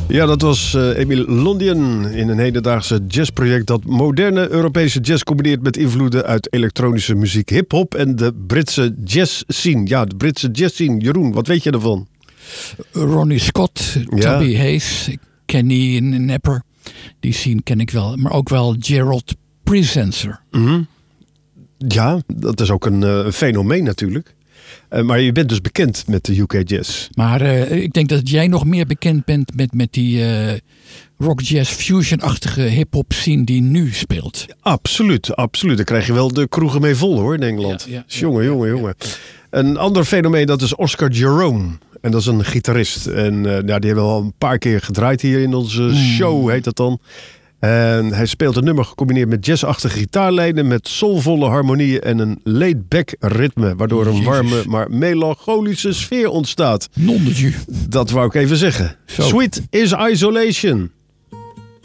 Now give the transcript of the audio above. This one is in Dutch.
Ja, dat was Emile Londien in een hedendaagse jazzproject dat moderne Europese jazz combineert met invloeden uit elektronische muziek, hip-hop en de Britse jazz scene. Ja, de Britse jazz scene. Jeroen, wat weet je ervan? Ronnie Scott, Toby Hayes, Kenny Napper. Die scene ken ik wel. Maar ook wel Gerald Presenter. Mm-hmm. Ja, dat is ook een fenomeen natuurlijk. Maar je bent dus bekend met de UK Jazz. Maar ik denk dat jij nog meer bekend bent met die rock jazz fusion-achtige hip-hop scene die nu speelt. Absoluut, absoluut. Daar krijg je wel de kroegen mee vol hoor in Engeland. Jongen. Een ander fenomeen, dat is Oscar Jerome. En dat is een gitarist. En die hebben we al een paar keer gedraaid hier in onze show, heet dat dan. En hij speelt een nummer gecombineerd met jazzachtige gitaarlijnen, met soulvolle harmonieën en een laid-back ritme, waardoor een warme, maar melancholische sfeer ontstaat. Non de jus. Dat wou ik even zeggen. Zo. Sweet is Isolation.